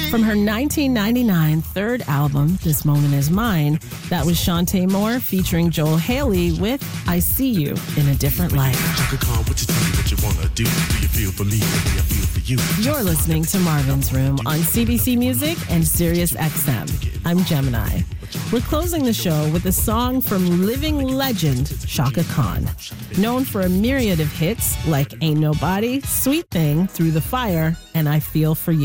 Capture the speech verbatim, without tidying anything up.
From her nineteen ninety-nine third album, This Moment Is Mine, that was Shantae Moore featuring Joel Haley with I See You in a Different Light. You're listening to Marvin's Room on C B C Music and Sirius X M. I'm Gemini. We're closing the show with a song from living legend Chaka Khan, known for a myriad of hits like Ain't Nobody, Sweet Thing, Through the Fire, and I Feel For You.